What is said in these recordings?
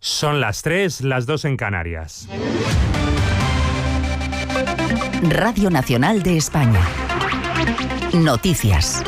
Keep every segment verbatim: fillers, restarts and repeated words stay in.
Son las tres, las dos en Canarias. Radio Nacional de España. Noticias.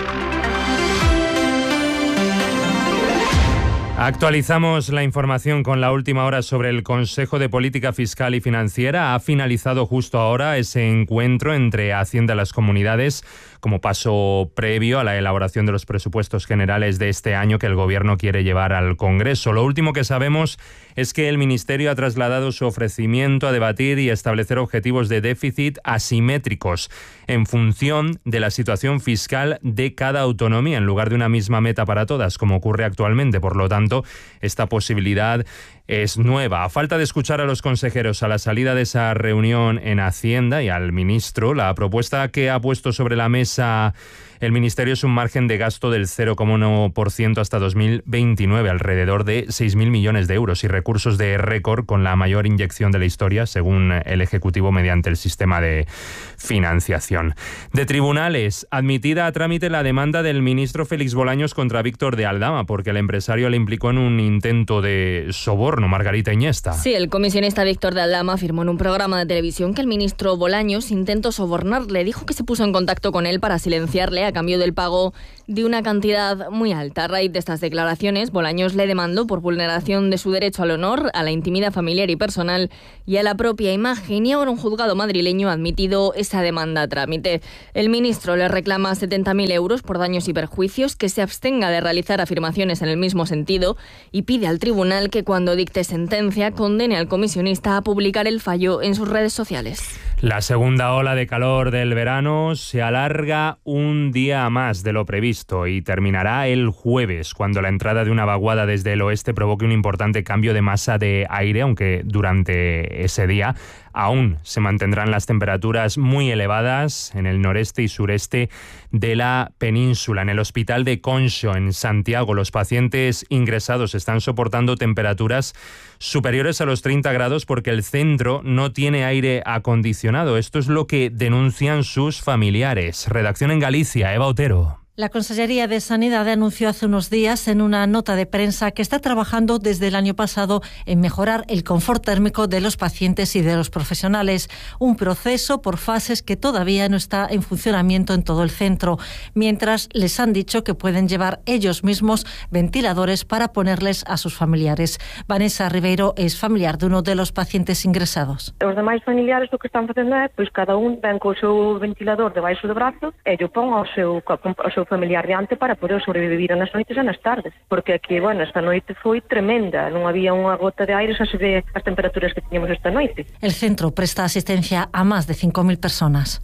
Actualizamos la información con la última hora sobre el Consejo de Política Fiscal y Financiera. Ha finalizado justo ahora ese encuentro entre Hacienda y las comunidades como paso previo a la elaboración de los presupuestos generales de este año que el Gobierno quiere llevar al Congreso. Lo último que sabemos es que el Ministerio ha trasladado su ofrecimiento a debatir y establecer objetivos de déficit asimétricos en función de la situación fiscal de cada autonomía, en lugar de una misma meta para todas, como ocurre actualmente. Por lo tanto, esta posibilidad es nueva. A falta de escuchar a los consejeros a la salida de esa reunión en Hacienda y al ministro, la propuesta que ha puesto sobre la mesa el Ministerio es un margen de gasto del cero coma uno por ciento hasta dos mil veintinueve, alrededor de seis mil millones de euros, y recursos de récord con la mayor inyección de la historia, según el Ejecutivo, mediante el sistema de financiación. De tribunales, admitida a trámite la demanda del ministro Félix Bolaños contra Víctor de Aldama, porque el empresario le implicó en un intento de soborno. Margarita Iniesta. Sí, el comisionista Víctor de Aldama afirmó en un programa de televisión que el ministro Bolaños intentó sobornarle. Dijo que se puso en contacto con él para silenciarle a cambio del pago de una cantidad muy alta. A raíz de estas declaraciones, Bolaños le demandó por vulneración de su derecho al honor, a la intimidad familiar y personal y a la propia imagen, y ahora un juzgado madrileño ha admitido esa demanda a trámite. El ministro le reclama setenta mil euros por daños y perjuicios, que se abstenga de realizar afirmaciones en el mismo sentido y pide al tribunal que cuando dicte sentencia condene al comisionista a publicar el fallo en sus redes sociales. La segunda ola de calor del verano se alarga un día más de lo previsto y terminará el jueves, cuando la entrada de una vaguada desde el oeste provoque un importante cambio de masa de aire, aunque durante ese día aún se mantendrán las temperaturas muy elevadas en el noreste y sureste de la península. En el hospital de Conxo, en Santiago, los pacientes ingresados están soportando temperaturas superiores a los treinta grados porque el centro no tiene aire acondicionado. Esto es lo que denuncian sus familiares. Redacción en Galicia, Eva Otero. La Consellería de Sanidad anunció hace unos días en una nota de prensa que está trabajando desde el año pasado en mejorar el confort térmico de los pacientes y de los profesionales, un proceso por fases que todavía no está en funcionamiento en todo el centro, mientras les han dicho que pueden llevar ellos mismos ventiladores para ponerles a sus familiares. Vanessa Ribeiro es familiar de uno de los pacientes ingresados. Os demais familiares lo que están facendo é, pois cada un ven co seu ventilador debaixo do brazo e yo pongo ao seu, ao seu familiar diante para poder sobrevivir nas noites e nas tardes, porque aquí, bueno, esta noite foi tremenda, non había unha gota de aire, xa se ve as temperaturas que teníamos esta noite. El centro presta asistencia a más de cinco mil personas.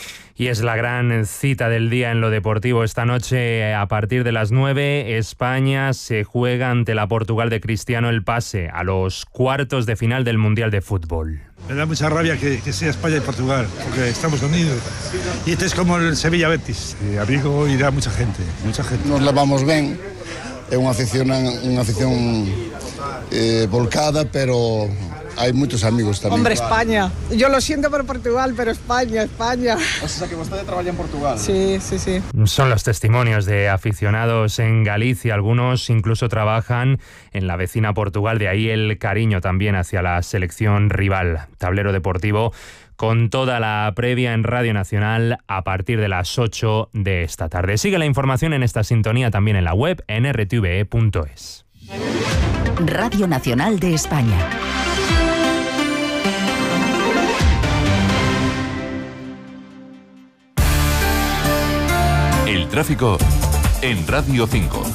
Y es la gran cita del día en lo deportivo. Esta noche, a partir de las nueve, España se juega ante la Portugal de Cristiano el pase a los cuartos de final del Mundial de Fútbol. Me da mucha rabia que, que sea España y Portugal, porque estamos unidos. Y este es como el Sevilla-Betis. Y abrigo irá mucha gente, mucha gente. Nos levamos ben, é unha afición, unha afición eh, volcada, pero hay muchos amigos también. Hombre, España. Yo lo siento por Portugal, pero España, España. O sea, que vostede trabaja en Portugal. Sí, sí, sí. Son los testimonios de aficionados en Galicia. Algunos incluso trabajan en la vecina Portugal, de ahí el cariño también hacia la selección rival. Tablero deportivo con toda la previa en Radio Nacional a partir de las ocho de esta tarde. Sigue la información en esta sintonía también en la web en r t v e punto es. Radio Nacional de España. El tráfico en Radio cinco.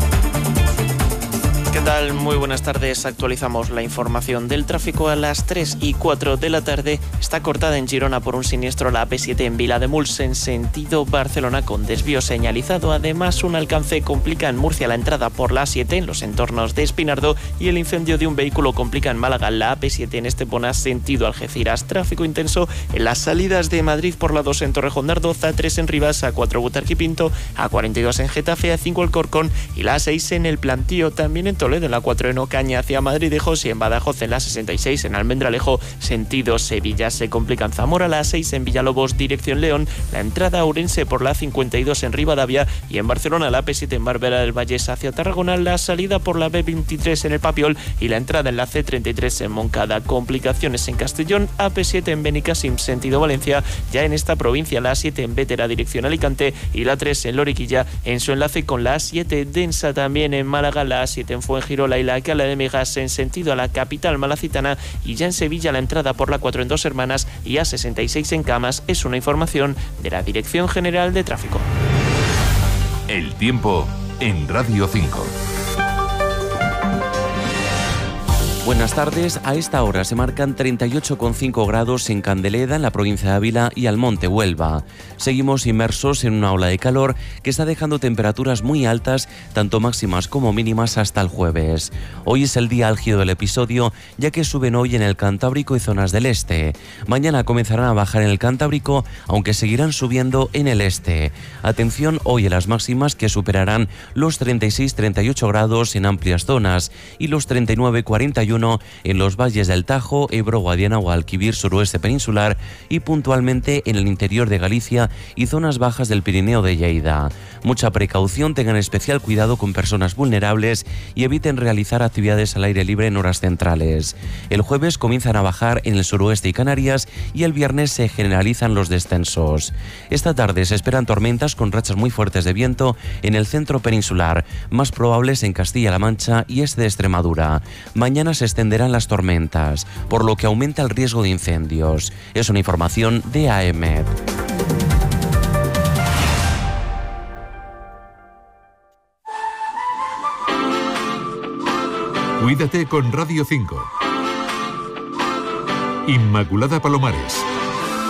¿Qué tal? Muy buenas tardes. Actualizamos la información del tráfico a las tres y cuatro de la tarde. Está cortada en Girona por un siniestro la A P siete en Vilademuls en sentido Barcelona con desvío señalizado. Además, un alcance complica en Murcia la entrada por la A siete en los entornos de Espinardo y el incendio de un vehículo complica en Málaga la A P siete en Estepona sentido Algeciras. Tráfico intenso en las salidas de Madrid por la dos en Torrejón de Ardoz, A tres en Rivas, A cuatro Butarque y Pinto, A cuarenta y dos en Getafe, A cinco Alcorcón y la A seis en El Plantío. También en Toledo Toledo en la cuatro en Ocaña hacia Madridejos y en Badajoz en la sesenta y seis en Almendralejo sentido Sevilla. Se complica en Zamora la A seis en Villalobos dirección León, la entrada a Ourense por la cincuenta y dos en Rivadavia y en Barcelona la A P siete en Barberá del Vallés hacia Tarragona, la salida por la B veintitrés en el Papiol y la entrada en la C treinta y tres en Moncada. Complicaciones en Castellón, A P siete en Benicàssim sentido Valencia, ya en esta provincia la A siete en Bétera dirección Alicante y la tres en Loriquilla en su enlace con la A siete densa también en Málaga, la A siete en Fuengirola y la Cala de Megas en sentido a la capital malacitana y ya en Sevilla la entrada por la cuatro en Dos Hermanas y A sesenta y seis en Camas. Es una información de la Dirección General de Tráfico. El tiempo en Radio cinco. Buenas tardes. A esta hora se marcan treinta y ocho coma cinco grados en Candeleda, en la provincia de Ávila y Almonte, Huelva. Seguimos inmersos en una ola de calor que está dejando temperaturas muy altas, tanto máximas como mínimas, hasta el jueves. Hoy es el día álgido del episodio, ya que suben hoy en el Cantábrico y zonas del este. Mañana comenzarán a bajar en el Cantábrico, aunque seguirán subiendo en el este. Atención hoy a las máximas, que superarán los treinta y seis a treinta y ocho grados en amplias zonas y los treinta y nueve a cuarenta y uno en los valles del Tajo, Ebro, Guadiana, Guadalquivir, suroeste peninsular y puntualmente en el interior de Galicia y zonas bajas del Pirineo de Lleida. Mucha precaución, tengan especial cuidado con personas vulnerables y eviten realizar actividades al aire libre en horas centrales. El jueves comienzan a bajar en el suroeste y Canarias y el viernes se generalizan los descensos. Esta tarde se esperan tormentas con rachas muy fuertes de viento en el centro peninsular, más probables en Castilla-La Mancha y este de Extremadura. Mañana se extenderán las tormentas, por lo que aumenta el riesgo de incendios. Es una información de A E M E D. Cuídate con Radio cinco. Inmaculada Palomares.